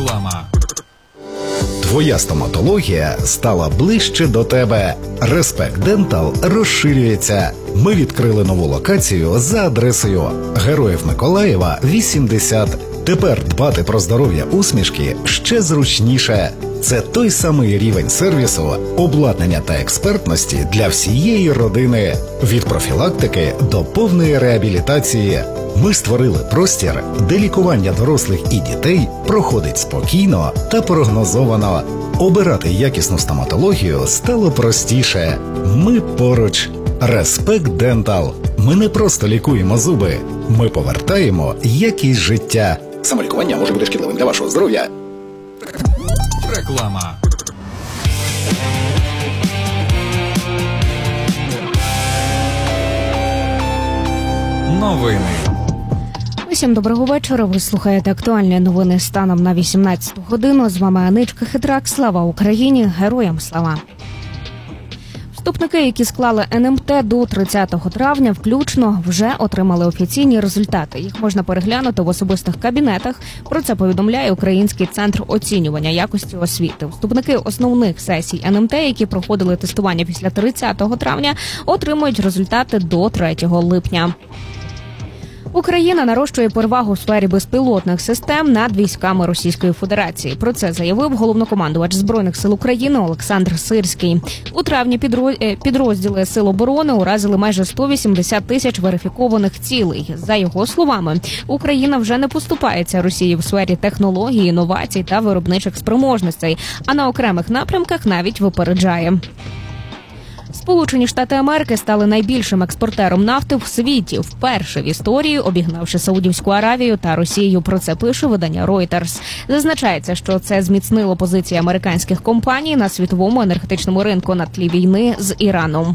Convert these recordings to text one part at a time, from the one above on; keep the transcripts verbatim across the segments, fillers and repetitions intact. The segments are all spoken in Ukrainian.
Реклама. Твоя стоматологія стала ближче до тебе. Респект Дентал розширюється. Ми відкрили нову локацію за адресою Героїв Миколаєва, вісімдесят. Тепер дбати про здоров'я усмішки ще зручніше. Це той самий рівень сервісу, обладнання та експертності для всієї родини. Від профілактики до повної реабілітації. Ми створили простір, де лікування дорослих і дітей проходить спокійно та прогнозовано. Обирати якісну стоматологію стало простіше. Ми поруч. Респект Дентал. Ми не просто лікуємо зуби. Ми повертаємо якість життя. Самолікування може бути шкідливим для вашого здоров'я. Реклама. Новини. Усім доброго вечора. Ви слухаєте актуальні новини станом на вісімнадцяту годину. З вами Аничка Хитрак. Слава Україні! Героям слава! Вступники, які склали ен ем те до тридцятого травня, включно, вже отримали офіційні результати. Їх можна переглянути в особистих кабінетах. Про це повідомляє Український центр оцінювання якості освіти. Вступники основних сесій ен ем те, які проходили тестування після тридцятого травня, отримують результати до третього липня. Україна нарощує перевагу у сфері безпілотних систем над військами Російської Федерації. Про це заявив головнокомандувач Збройних сил України Олександр Сирський. У травні підрозділи Сил оборони уразили майже сто вісімдесят тисяч верифікованих цілей. За його словами, Україна вже не поступається Росії в сфері технологій, інновацій та виробничих спроможностей, а на окремих напрямках навіть випереджає. Сполучені Штати Америки стали найбільшим експортером нафти в світі, вперше в історії обігнавши Саудівську Аравію та Росію. Про це пише видання Reuters. Зазначається, що це зміцнило позиції американських компаній на світовому енергетичному ринку на тлі війни з Іраном.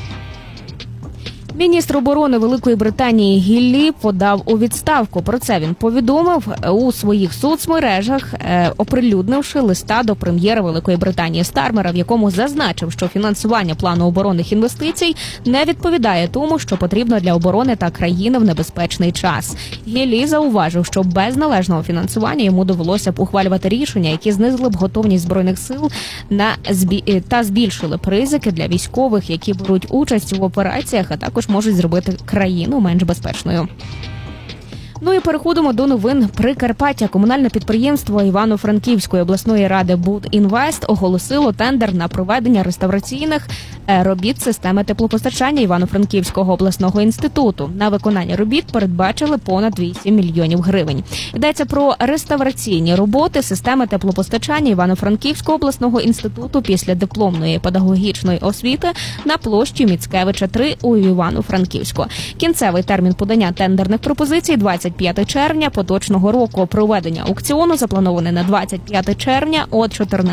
Міністр оборони Великої Британії Гіллі подав у відставку. Про це він повідомив у своїх соцмережах, оприлюднивши листа до прем'єра Великої Британії Стармера, в якому зазначив, що фінансування плану оборонних інвестицій не відповідає тому, що потрібно для оборони та країни в небезпечний час. Гіллі зауважив, що без належного фінансування йому довелося б ухвалювати рішення, які знизили б готовність Збройних сил на збі... та збільшили б ризики для військових, які беруть участь в операціях, а також можуть зробити країну менш безпечною. Ну і переходимо до новин Прикарпаття. Комунальне підприємство Івано-Франківської обласної ради «Будінвест» оголосило тендер на проведення реставраційних робіт системи теплопостачання Івано-Франківського обласного інституту. На виконання робіт передбачили понад вісім мільйонів гривень. Йдеться про реставраційні роботи системи теплопостачання Івано-Франківського обласного інституту після дипломної педагогічної освіти на площі Міцкевича три у Івано-Франківську. Кінцевий термін подання тендерних пропозицій – двадцять п'яте червня поточного року. Проведення аукціону заплановане на двадцять п'яте червня о чотирнадцятій